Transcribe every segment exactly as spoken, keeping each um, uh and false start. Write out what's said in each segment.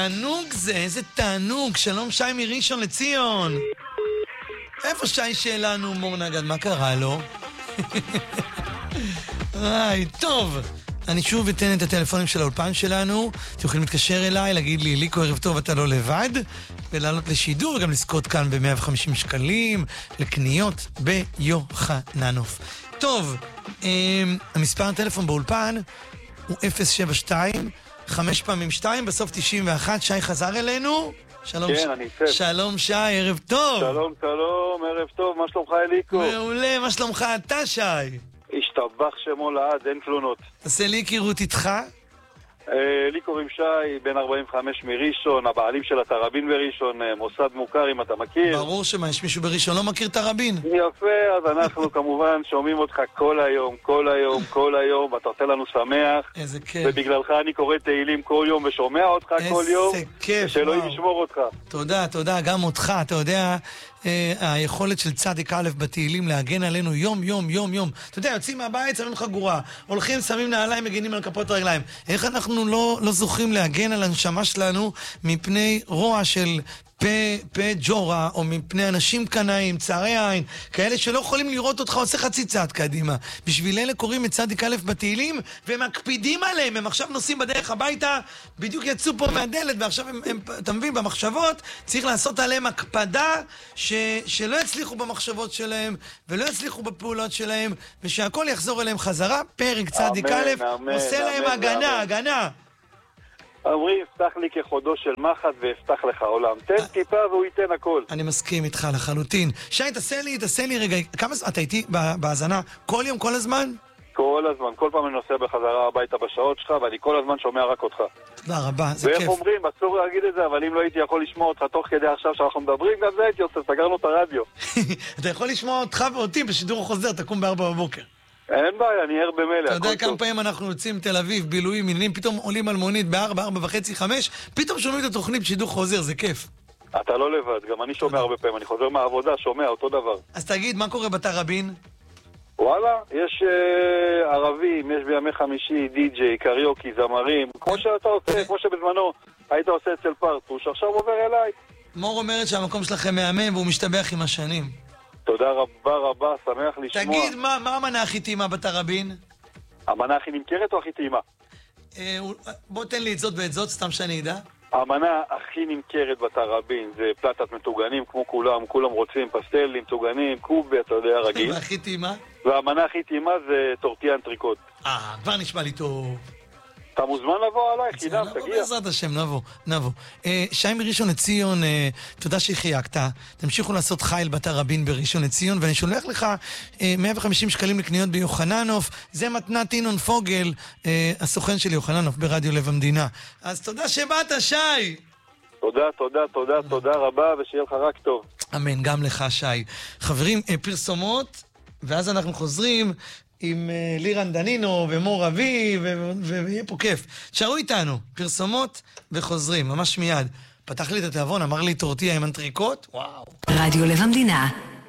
תענוג זה, איזה תענוג. שלום שי מראשון לציון. איפה שי שלנו, מור נגד? מה קרה לו? היי, טוב. אני שוב אתן את הטלפונים של האולפן שלנו. אתם יכולים להתקשר אליי, להגיד לי, ליקו, ערב טוב, אתה לא לבד, ולעלות לשידור, גם לזכות כאן ב-מאה וחמישים שקלים, לקניות ביוחננוף. טוב, המספר הטלפון באולפן הוא אפס שבע שתיים חמש פעמים שתיים, בסוף תשעים ואחת. שי חזר אלינו. שלום, כן, אני אצא. שלום שי, ערב טוב. שלום, שלום, ערב טוב, מה שלומך אליקו? מעולה, מה שלומך אתה שי? השתבח שמו לעד, אין תלונות. תעשה לי הכירות איתך. אליקו רמשי, בן ארבעים וחמש מראשון, הבעלים של התרבין בראשון, מוסד מוכר אם אתה מכיר. ברור שמה, יש מישהו בראשון לא מכיר תרבין? יפה, אז אנחנו כמובן שומעים אותך כל היום, כל היום, כל היום, ואתה עושה לנו שמח. איזה כיף. ובגללך אני קורא תהילים כל יום ושומע אותך כל יום. איזה כיף. ושאלוהים ישמור אותך. תודה, תודה, גם אותך, אתה יודע, אה, היכולת של צדיק א' בתהילים להגן עלינו יום, יום, יום, יום. אתה יודע, יוצאים מהבית, שמים חגורה, הולכים, שמים נעליים, מגנים על כפות הרגליים. איך אנחנו לא, לא זוכים להגן על הנשמה שלנו מפני רוע של פה, פה ג'ורה, או מפני אנשים קנאים, צערי עין, כאלה שלא יכולים לראות אותך עושה חצי צעד קדימה. בשביל אלה קוראים את צדיק א' בתהילים, והם מקפידים עליהם. הם עכשיו נוסעים בדרך הביתה, בדיוק יצאו פה מהדלת, ועכשיו הם, הם, אתה מבין, במחשבות, צריך לעשות עליהם הקפדה, ש, שלא יצליחו במחשבות שלהם, ולא יצליחו בפעולות שלהם, ושהכל יחזור אליהם חזרה. פרק צדיק א', עושה להם הגנה, הגנה. אמרי, יפתח לי כחודו של מחט ויפתח לך עולם. תן טיפה והוא ייתן הכל. אני מסכים איתך לחלוטין. שי, תעשה לי, תעשה לי רגע, כמה זמן, אתה איתי בהאזנה כל יום, כל הזמן? כל הזמן, כל פעם אני נוסע בחזרה הביתה בשעות שלך, ואני כל הזמן שומע רק אותך. תודה רבה, זה כיף. ואיך אומרים, אסור להגיד את זה, אבל אם לא הייתי יכול לשמוע אותך תוך כדי עכשיו שאנחנו מדברים, גם זה הייתי עושה, סגרנו את הרדיו. אתה יכול לשמוע אותך ואותי בשידור החוזר, תקום בארבע בבוקר. אין בעיה, אני ער במלא. אתה יודע כמה פעמים אנחנו יוצאים תל אביב, בילויים, עניינים, פתאום עולים על מונית בארבע, ארבע וחצי, חמש, פתאום שומעים את התוכנית בשידור חוזר, זה כיף. אתה לא לבד, גם אני שומע הרבה פעמים, אני חוזר מהעבודה, שומע אותו דבר. אז תגיד, מה קורה בתרבין? וואלה, יש uh, ערבים, יש בימי חמישי, די-ג'יי, קריוקי, זמרים, כמו שאתה עושה, כמו שבזמנו היית עושה אצל פרטוש, עכשיו עובר אליי. מור אומרת שהמקום שלכם מהמם והוא משתבח עם השנים. תודה רבה רבה, שמח לשמוע. תגיד, מה, מה המנה הכי טעימה בתרבין? המנה הכי נמכרת או הכי טעימה? אה, בוא תן לי את זאת ואת זאת, סתם שאני אדע. המנה הכי נמכרת בתרבין זה פלטת מטוגנים, כמו כולם, כולם רוצים פסטלים, מטוגנים, קובי, אתה יודע, רגיל. והכי טעימה? והמנה הכי טעימה זה טורטיה אנטריקוט. אה, כבר נשמע לי טוב. אתה מוזמן לבוא עליי, חידם, נבוא תגיע. בעזרת השם, נבוא, נבוא. אה, שי מראשון לציון, אה, תודה שחייגת. תמשיכו לעשות חייל בתרבין בראשון לציון, ואני שולח לך אה, מאה וחמישים שקלים לקניות ביוחננוף. זה מתנת אינון פוגל, אה, הסוכן של יוחננוף ברדיו לב המדינה. אז תודה שבאת, שי. תודה, תודה, תודה, תודה רבה, ושיהיה לך רק טוב. אמן, גם לך, שי. חברים, אה, פרסומות, ואז אנחנו חוזרים עם uh, לירן דנינו ומור אבי, ויהיה פה כיף. שערו איתנו, פרסומות וחוזרים, ממש מיד. פתח לי את התיאבון, אמר לי טורטיה עם אנטריקוט, וואו. רדיו לב המדינה.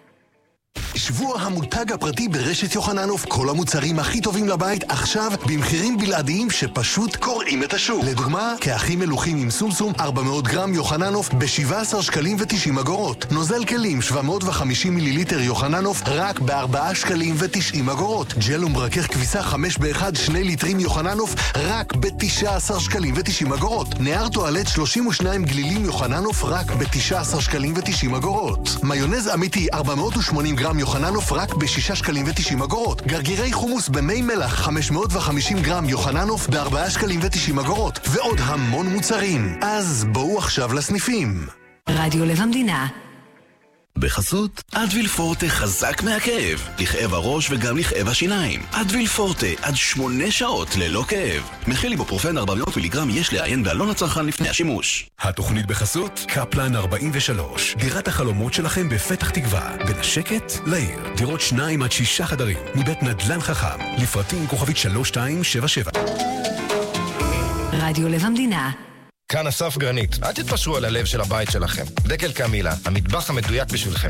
שבוע המותג הפרטי ברשת יוחננוף, כל המוצרים הכי טובים לבית עכשיו במחירים בלעדיים שפשוט קוראים את השוק. לדוגמה, כאחים מלוכים עם סומסום ארבע מאות גרם יוחננוף ב-שבעה עשר שקלים ו-תשעים אגורות. נוזל כלים שבע מאות וחמישים מיליליטר יוחננוף רק ב-ארבעה שקלים ו-תשעים אגורות. ג'ל ומברכך כביסה חמש באחד שני ליטרים יוחננוף רק ב-תשעה עשר שקלים ו-תשעים אגורות. נהר טואלט שלושים ושניים גלילים יוחננוף רק ב-תשעה עשר שקלים ו-תשעים אגורות. מיונז אמיתי ארבע מאות ושמונים גרם יוחננוף רק ב-שישה שקלים ו-תשעים אגורות. גרגירי חומוס במי מלח חמש מאות וחמישים גרם יוחננוף ב-ארבעה שקלים ו-תשעים אגורות. ועוד המון מוצרים. אז בואו עכשיו לסניפים. רדיו לב המדינה. בחסות אדוויל פורטה חזק מהכאב, לכאב הראש וגם לכאב השיניים. אדוויל פורטה עד שמונה שעות ללא כאב. מכיל איבופרופן ארבע מאות מיליגרם, יש לעיין בעלון הצרכן לפני השימוש. התוכנית בחסות קפלן ארבעים ושלוש, דירת החלומות שלכם בפתח תקווה, בין השקט לעיר. דירות שניים עד שישה חדרים, מבית נדל"ן חכם, לפרטים כוכבית שלוש שתיים שבע שבע. רדיו לב המדינה. כאן אסף גרנית, אל תתפשרו על הלב של הבית שלכם. דקל קמילה, המטבח המדויק בשבילכם.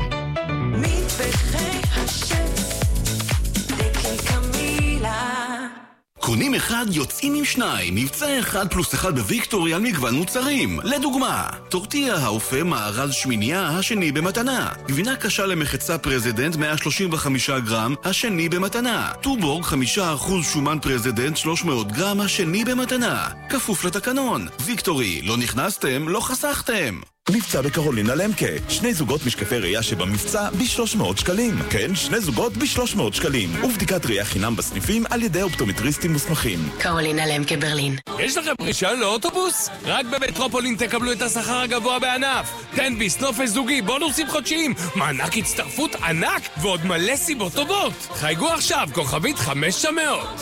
מטבחי השם, דקל קמילה. קונים אחד, יוצאים עם שניים. מבצע אחד פלוס אחד בוויקטורי על מגוון מוצרים. לדוגמה, טורטיה האופה מארז שמינייה, השני במתנה. גבינה קשה למחצה פרזידנט מאה שלושים וחמישה גרם, השני במתנה. טובורג חמישה אחוז שומן פרזידנט שלוש מאות גרם, השני במתנה. כפוף לתקנון. ויקטורי, לא נכנסתם, לא חסכתם. מבצע בקרולינה למקה, שני זוגות משקפי ראייה שבמבצע ב-שלוש מאות שקלים. כן, שני זוגות ב-שלוש מאות שקלים. ובדיקת ראייה חינם בסניפים על ידי אופטומטריסטים מוסמכים. קרולינה למקה ברלין. יש לכם רישיון לאוטובוס? רק במטרופולין תקבלו את השכר הגבוה בענף. תן ביס, נופש זוגי, בונוסים חודשיים, מענק הצטרפות ענק ועוד מלא סיבות טובות. חייגו עכשיו, כוכבית חמש מאות.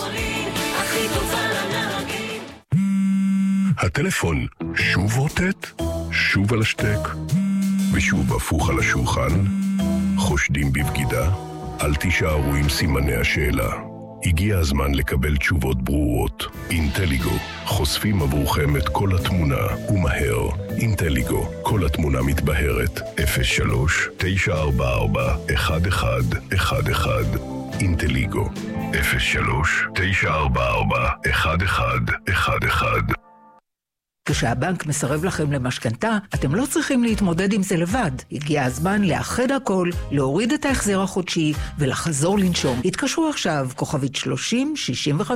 הטלפון שוב רוטט, שוב על השתק, ושוב הפוך על השולחן. חושדים בבגידה? אל תישארו עם סימני השאלה. הגיע הזמן לקבל תשובות ברורות. אינטליגו, חושפים עבורכם את כל התמונה, ומהר. אינטליגו, כל התמונה מתבהרת. אפס שלוש תשע ארבע ארבע אחת אחד אחת אחד. אינטליגו, אפס שלוש תשע ארבע ארבע אחת אחד אחת אחד. כשהבנק מסרב לכם למשכנתה, אתם לא צריכים להתמודד עם זה לבד. הגיע הזמן לאחד הכל, להוריד את ההחזר החודשי ולחזור לנשום. התקשרו עכשיו, כוכבית שלושים שישים וחמש.